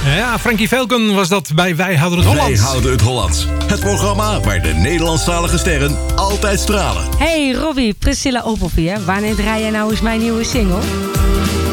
Ja, Frankie Velken was dat bij Wij Houden het Hollands. Wij Houden het Hollands. Het programma waar de Nederlandstalige sterren altijd stralen. Hey Robbie, Priscilla Opelvier. Wanneer draai jij nou eens mijn nieuwe single?